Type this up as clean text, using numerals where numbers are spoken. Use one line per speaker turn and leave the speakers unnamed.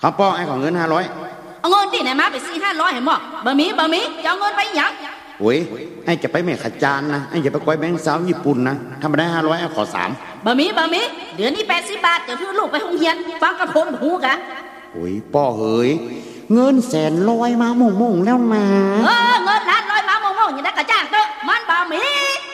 เขาป้อไอ้ของเงิน500
เอาเงินที่ไหนมาไป4-500เห็นบ่บะหมี่จะเอาเงินไปหยัง
โอ้ยไอ้จะไปแม่ขจานนะไอ้จะไปก้อยแบงค์สาวญี่ปุ่นนะถ้าไม่ได้500ไอ้ขอ3
บะหมี่เดือนนี้80 บาทเดี๋ยวถือลูกไปโรงเรียนฟังกระพนหูกะ
โอ้ยป้อเฮ้ยเงิน100,000มาโมงๆแล้วนะ
เงิน1,000,000มาโมงๆอย่างนั้นก็จ้างเถอะมันบะหมี่